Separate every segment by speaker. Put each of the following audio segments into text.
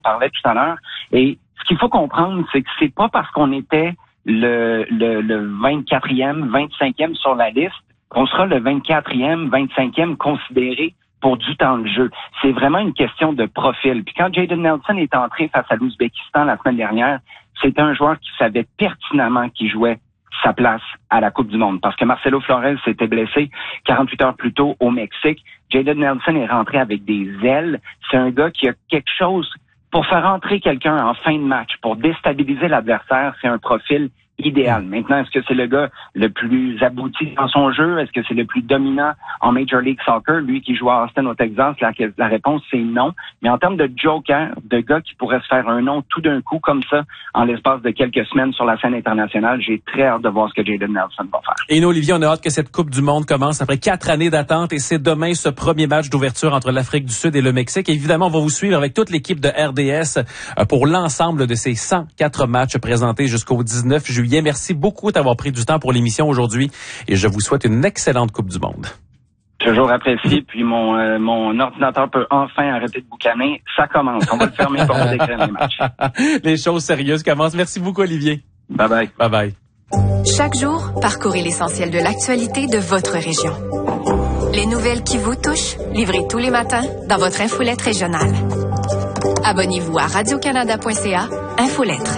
Speaker 1: parlait tout à l'heure. Et ce qu'il faut comprendre, c'est que c'est pas parce qu'on était le 24e, 25e sur la liste qu'on sera le 24e, 25e considéré pour du temps de jeu. C'est vraiment une question de profil. Puis quand Jayden Nelson est entré face à l'Ouzbékistan la semaine dernière, c'était un joueur qui savait pertinemment qu'il jouait sa place à la Coupe du Monde. Parce que Marcelo Flores s'était blessé 48 heures plus tôt au Mexique. Jayden Nelson est rentré avec des ailes. C'est un gars qui a quelque chose pour faire entrer quelqu'un en fin de match, pour déstabiliser l'adversaire. C'est un profil idéal. Maintenant, est-ce que c'est le gars le plus abouti dans son jeu? Est-ce que c'est le plus dominant en Major League Soccer? Lui qui joue à Austin au Texas, la réponse c'est non. Mais en termes de joker, de gars qui pourraient se faire un nom tout d'un coup comme ça, en l'espace de quelques semaines sur la scène internationale, j'ai très hâte de voir ce que Jayden Nelson va faire.
Speaker 2: Et nous, Olivier, on a hâte que cette Coupe du Monde commence après 4 années d'attente et c'est demain ce premier match d'ouverture entre l'Afrique du Sud et le Mexique. Et évidemment, on va vous suivre avec toute l'équipe de RDS pour l'ensemble de ces 104 matchs présentés jusqu'au 19 juillet. Merci beaucoup d'avoir pris du temps pour l'émission aujourd'hui et je vous souhaite une excellente Coupe du Monde.
Speaker 1: Toujours apprécié, puis mon ordinateur peut enfin arrêter de boucaner. Ça commence. On va le fermer pour décrire les matchs.
Speaker 2: Les choses sérieuses commencent. Merci beaucoup, Olivier.
Speaker 1: Bye bye.
Speaker 2: Bye bye.
Speaker 3: Chaque jour, parcourez l'essentiel de l'actualité de votre région. Les nouvelles qui vous touchent, livrées tous les matins dans votre infolette régionale. Abonnez-vous à radiocanada.ca, Infolettre.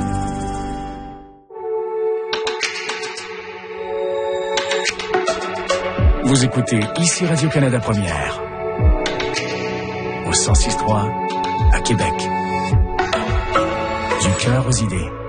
Speaker 4: Vous écoutez ici Radio-Canada Première, au 106.3 à Québec. Du cœur aux idées.